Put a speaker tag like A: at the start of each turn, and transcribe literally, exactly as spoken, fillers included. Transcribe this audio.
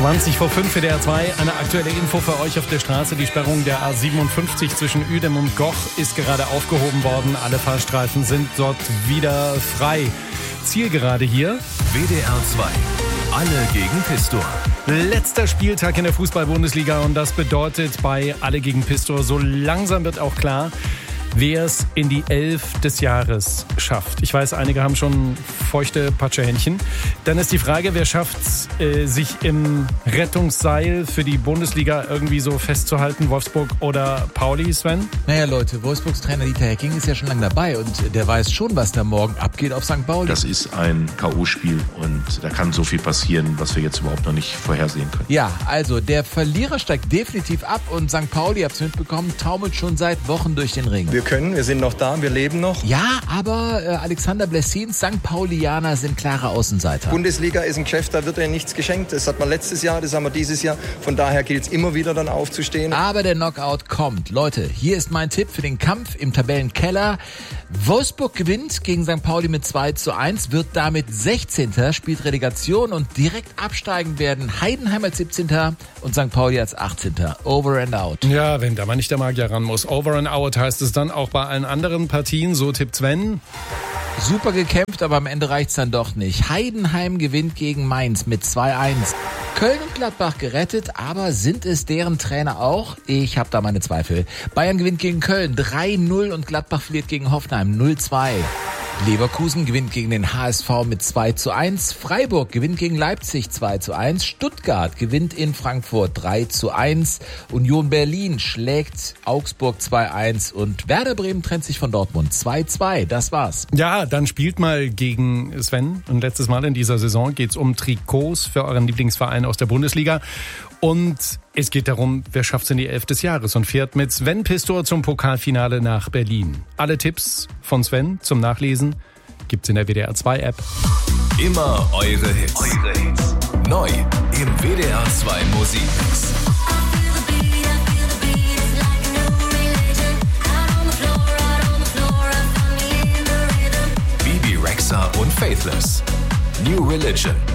A: zwanzig vor fünf für D R zwei. Eine aktuelle Info für euch auf der Straße. Die Sperrung der A siebenundfünfzig zwischen Uedem und Goch ist gerade aufgehoben worden. Alle Fahrstreifen sind dort wieder frei. Zielgerade hier.
B: W D R zwei. Alle gegen Pistor.
A: Letzter Spieltag in der Fußball-Bundesliga und das bedeutet bei Alle gegen Pistor, so langsam wird auch klar, wer es in die Elf des Jahres schafft. Ich weiß, einige haben schon feuchte Patschehändchen. Dann ist die Frage, wer schafft es, äh, sich im Rettungsseil für die Bundesliga irgendwie so festzuhalten? Wolfsburg oder Pauli, Sven?
C: Naja, Leute, Wolfsburgs Trainer Dieter Hecking ist ja schon lange dabei und der weiß schon, was da morgen abgeht auf Sankt Pauli.
D: Das ist ein K O-Spiel und da kann so viel passieren, was wir jetzt überhaupt noch nicht vorhersehen können.
C: Ja, also der Verlierer steigt definitiv ab und Sankt Pauli, habt ihr mitbekommen, taumelt schon seit Wochen durch den Ring.
E: Wir können, wir sind noch da, wir leben noch.
C: Ja, aber äh, Alexander Blessins Sankt Paulianer sind klare Außenseiter.
E: Bundesliga ist ein Geschäft, da wird ja nichts geschenkt. Das hat man letztes Jahr, das haben wir dieses Jahr. Von daher gilt es immer wieder dann aufzustehen.
C: Aber der Knockout kommt. Leute, hier ist mein Tipp für den Kampf im Tabellenkeller. Wolfsburg gewinnt gegen Sankt Pauli mit zwei zu eins, wird damit sechzehnter, spielt Relegation und direkt absteigen werden Heidenheim als siebzehnter und Sankt Pauli als achtzehnter. Over and out.
A: Ja, wenn da mal nicht der Magier ran muss. Over and out heißt es dann auch bei allen anderen Partien. So tippt Sven.
C: Super gekämpft, aber am Ende reicht's dann doch nicht. Heidenheim gewinnt gegen Mainz mit zwei eins. Köln und Gladbach gerettet, aber sind es deren Trainer auch? Ich habe da meine Zweifel. Bayern gewinnt gegen Köln drei null und Gladbach verliert gegen Hoffenheim null zwei. Leverkusen gewinnt gegen den H S V mit zwei zu eins. Freiburg gewinnt gegen Leipzig zwei zu eins. Stuttgart gewinnt in Frankfurt drei zu eins. Union Berlin schlägt Augsburg zwei eins. Und Werder Bremen trennt sich von Dortmund zwei zwei. Das war's.
A: Ja, dann spielt mal gegen Sven. Und letztes Mal in dieser Saison geht's um Trikots für euren Lieblingsverein aus der Bundesliga. Und es geht darum, wer schafft es in die Elf des Jahres und fährt mit Sven Pistor zum Pokalfinale nach Berlin. Alle Tipps von Sven zum Nachlesen gibt's in der W D R zwei App.
B: Immer eure Hits. Eure Hits. Neu im W D R zwei Musikmix. Bibi Rexha und Faithless. New Religion.